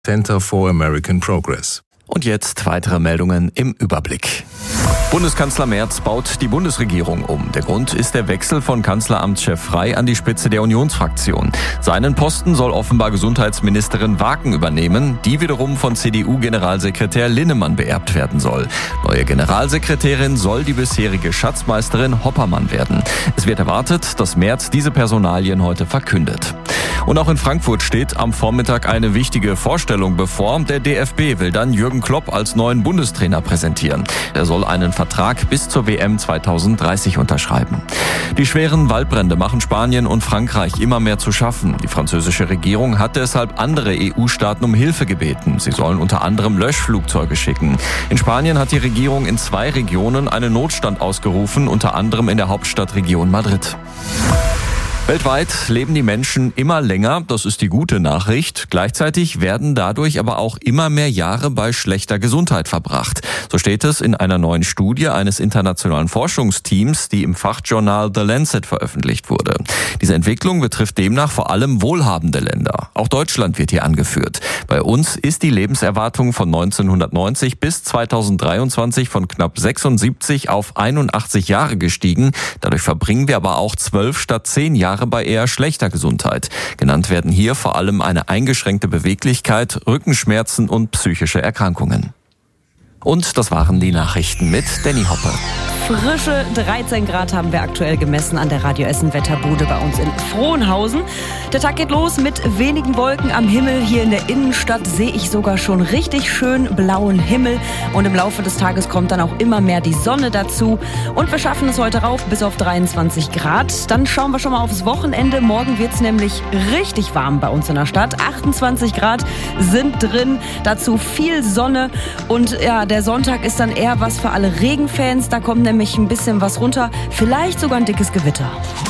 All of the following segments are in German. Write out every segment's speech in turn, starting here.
Center for American Progress. Und jetzt weitere Meldungen im Überblick. Bundeskanzler Merz baut die Bundesregierung um. Der Grund ist der Wechsel von Kanzleramtschef Frey an die Spitze der Unionsfraktion. Seinen Posten soll offenbar Gesundheitsministerin Waken übernehmen, die wiederum von CDU-Generalsekretär Linnemann beerbt werden soll. Neue Generalsekretärin soll die bisherige Schatzmeisterin Hoppermann werden. Es wird erwartet, dass Merz diese Personalien heute verkündet. Und auch in Frankfurt steht am Vormittag eine wichtige Vorstellung bevor. Der DFB will dann Jürgen Klopp als neuen Bundestrainer präsentieren. Er soll einen Vertrag bis zur WM 2030 unterschreiben. Die schweren Waldbrände machen Spanien und Frankreich immer mehr zu schaffen. Die französische Regierung hat deshalb andere EU-Staaten um Hilfe gebeten. Sie sollen unter anderem Löschflugzeuge schicken. In Spanien hat die Regierung in 2 Regionen einen Notstand ausgerufen, unter anderem in der Hauptstadtregion Madrid. Weltweit leben die Menschen immer länger, das ist die gute Nachricht. Gleichzeitig werden dadurch aber auch immer mehr Jahre bei schlechter Gesundheit verbracht. So steht es in einer neuen Studie eines internationalen Forschungsteams, die im Fachjournal The Lancet veröffentlicht wurde. Diese Entwicklung betrifft demnach vor allem wohlhabende Länder. Auch Deutschland wird hier angeführt. Bei uns ist die Lebenserwartung von 1990 bis 2023 von knapp 76 auf 81 Jahre gestiegen. Dadurch verbringen wir aber auch 12 statt 10 Jahre bei eher schlechter Gesundheit. Genannt werden hier vor allem eine eingeschränkte Beweglichkeit, Rückenschmerzen und psychische Erkrankungen. Und das waren die Nachrichten mit Danny Hoppe. Frische 13 Grad haben wir aktuell gemessen an der Radio Essen Wetterbude bei uns in Frohnhausen. Der Tag geht los mit wenigen Wolken am Himmel. Hier in der Innenstadt sehe ich sogar schon richtig schön blauen Himmel. Und im Laufe des Tages kommt dann auch immer mehr die Sonne dazu. Und wir schaffen es heute rauf bis auf 23 Grad. Dann schauen wir schon mal aufs Wochenende. Morgen wird es nämlich richtig warm bei uns in der Stadt. 28 Grad sind drin, dazu viel Sonne. Und ja, der Sonntag ist dann eher was für alle Regenfans. Da kommt nämlich ein bisschen was runter, vielleicht sogar ein dickes Gewitter.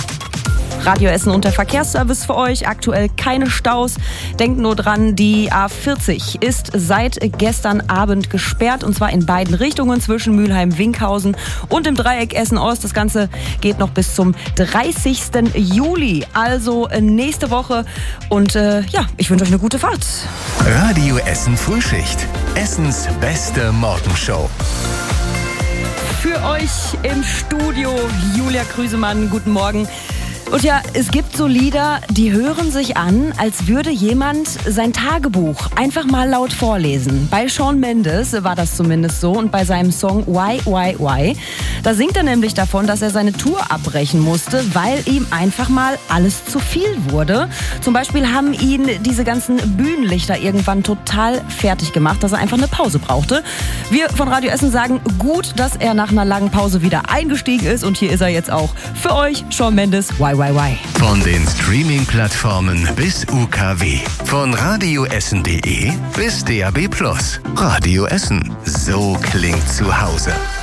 Radio Essen und der Verkehrsservice für euch. Aktuell keine Staus. Denkt nur dran, die A40 ist seit gestern Abend gesperrt. Und zwar in beiden Richtungen zwischen Mülheim-Winkhausen und im Dreieck Essen-Ost. Das Ganze geht noch bis zum 30. Juli. Also nächste Woche. Und ich wünsche euch eine gute Fahrt. Radio Essen Frühschicht. Essens beste Morgenshow. Für euch im Studio Julia Krüsemann. Guten Morgen. Und ja, es gibt so Lieder, die hören sich an, als würde jemand sein Tagebuch einfach mal laut vorlesen. Bei Shawn Mendes war das zumindest so und bei seinem Song Why? Da singt er nämlich davon, dass er seine Tour abbrechen musste, weil ihm einfach mal alles zu viel wurde. Zum Beispiel haben ihn diese ganzen Bühnenlichter irgendwann total fertig gemacht, dass er einfach eine Pause brauchte. Wir von Radio Essen sagen, gut, dass er nach einer langen Pause wieder eingestiegen ist und hier ist er jetzt auch für euch, Shawn Mendes, Why? Von den Streaming-Plattformen bis UKW. Von radioessen.de bis DAB+. Radio Essen. So klingt zu Hause.